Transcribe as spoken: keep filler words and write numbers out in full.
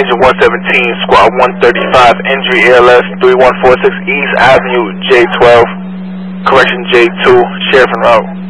Agent one seventeen, Squad one thirty-five, Injury A L S three one four six East Avenue, J twelve, Correction J two, Sheriff en route.